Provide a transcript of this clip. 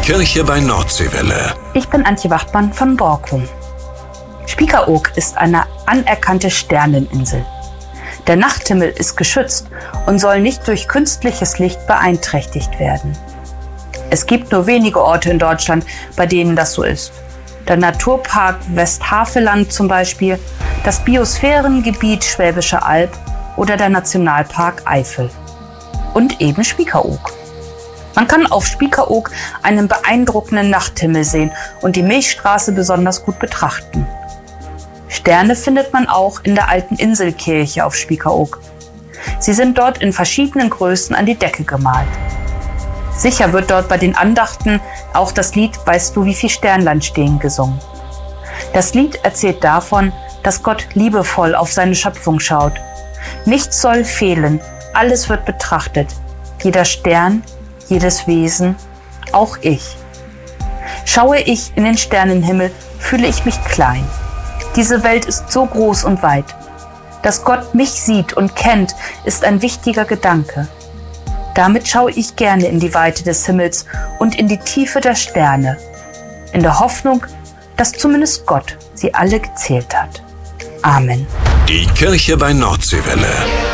Kirche bei Nordseewelle. Ich bin Antje Wachtmann von Borkum. Spiekeroog ist eine anerkannte Sterneninsel. Der Nachthimmel ist geschützt und soll nicht durch künstliches Licht beeinträchtigt werden. Es gibt nur wenige Orte in Deutschland, bei denen das so ist. Der Naturpark Westhaveland zum Beispiel, das Biosphärengebiet Schwäbische Alb oder der Nationalpark Eifel. Und eben Spiekeroog. Man kann auf Spiekeroog einen beeindruckenden Nachthimmel sehen und die Milchstraße besonders gut betrachten. Sterne findet man auch in der alten Inselkirche auf Spiekeroog. Sie sind dort in verschiedenen Größen an die Decke gemalt. Sicher wird dort bei den Andachten auch das Lied »Weißt du, wie viel Sternlein stehen« gesungen. Das Lied erzählt davon, dass Gott liebevoll auf seine Schöpfung schaut. Nichts soll fehlen, alles wird betrachtet. Jeder Stern, jedes Wesen, auch ich. Schaue ich in den Sternenhimmel, fühle ich mich klein. Diese Welt ist so groß und weit. Dass Gott mich sieht und kennt, ist ein wichtiger Gedanke. Damit schaue ich gerne in die Weite des Himmels und in die Tiefe der Sterne, in der Hoffnung, dass zumindest Gott sie alle gezählt hat. Amen. Die Kirche bei Nordseewelle.